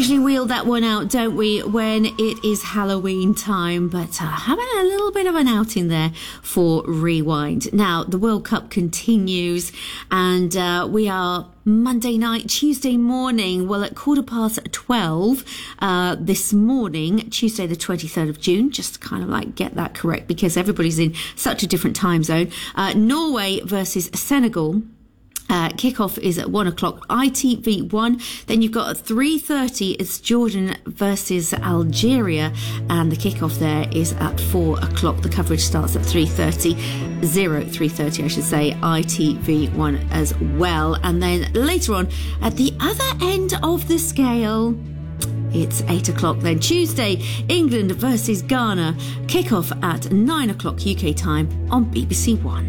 usually wheel that one out, don't we, when it is Halloween time? But having a little bit of an outing there for Rewind. Now, the World Cup continues, and we are Monday night, Tuesday morning. Well, at 12:15 this morning, Tuesday the 23rd of June, just to kind of like get that correct because everybody's in such a different time zone. Norway versus Senegal. Kickoff is at 1 o'clock, ITV1. Then you've got at 3:30, it's Jordan versus Algeria, and the kickoff there is at 4 o'clock. The coverage starts at 3:30, I should say, ITV1 as well. And then later on, at the other end of the scale, it's 8 o'clock then. Tuesday, England versus Ghana. Kickoff at 9 o'clock UK time on BBC One.